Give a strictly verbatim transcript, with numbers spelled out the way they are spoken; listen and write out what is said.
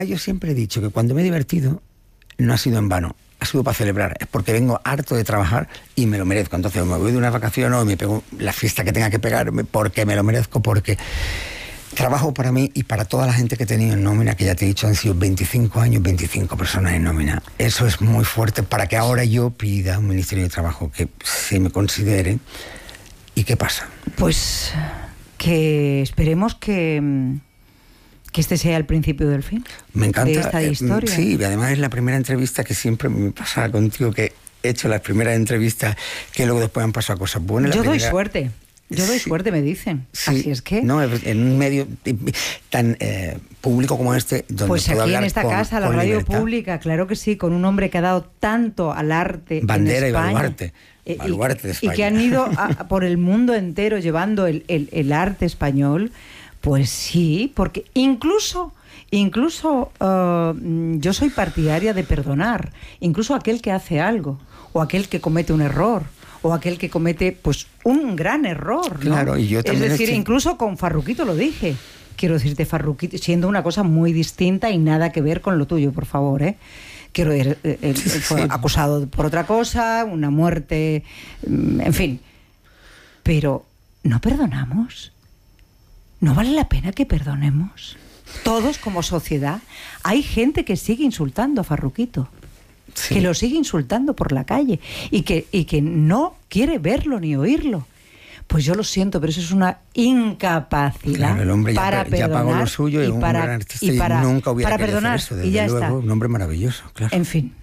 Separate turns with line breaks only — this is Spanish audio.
Yo siempre he dicho que cuando me he divertido no ha sido en vano, ha sido para celebrar, es porque vengo harto de trabajar y me lo merezco. Entonces me voy de una vacación o me pego la fiesta que tenga que pegarme porque me lo merezco, porque trabajo para mí y para toda la gente que he tenido en nómina, que ya te he dicho han sido veinticinco años, veinticinco personas en nómina. Eso es muy fuerte para que ahora yo pida a un Ministerio de Trabajo que se me considere. ¿Y qué pasa?
Pues que esperemos que... que este sea el principio del fin.
Me encanta.
De esta historia.
Eh, sí, y además es la primera entrevista que siempre me pasa contigo, que he hecho las primeras entrevistas que luego después han pasado cosas buenas.
Yo
primera...
doy suerte. Yo doy sí. suerte, me dicen. Sí. Así es que...
No, en un medio tan eh, público como este, donde
pues
puedo
aquí
hablar
en esta
con,
casa, la
con
radio
libertad.
Pública, claro que sí, con un hombre que ha dado tanto al arte
Bandera
en España.
y baluarte.
Eh,
baluarte de España.
Y que han ido a, por el mundo entero llevando el, el, el arte español. Pues sí, porque incluso... Incluso uh, yo soy partidaria de perdonar, incluso aquel que hace algo, o aquel que comete un error, o aquel que comete pues un gran error, ¿no?
Claro, y yo también
es decir,
estoy...
incluso con Farruquito lo dije. Quiero decirte, Farruquito, siendo una cosa muy distinta y nada que ver con lo tuyo, por favor, ¿eh? Quiero decir, él, él fue sí. acusado por otra cosa, una muerte, en fin. Pero, ¿no perdonamos? ¿No vale la pena que perdonemos? Todos como sociedad. Hay gente que sigue insultando a Farruquito, sí. que lo sigue insultando por la calle y que, y que no quiere verlo ni oírlo. Pues yo lo siento, pero eso es una incapacidad. Claro,
el hombre ya,
para
ya
perdonar
pagó lo suyo y,
y
un
para,
gran artista
y para,
y nunca hubiera
para
querido
perdonar
hacer eso. Desde
y ya
luego,
está.
Un hombre maravilloso, claro.
En fin.